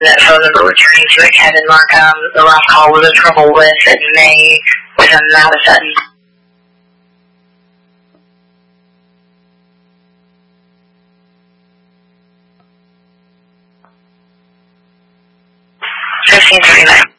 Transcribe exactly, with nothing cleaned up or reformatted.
that phone number returning to it, Kevin Markham. The last call was in trouble with in May with a Madison. fifteen thirty-nine.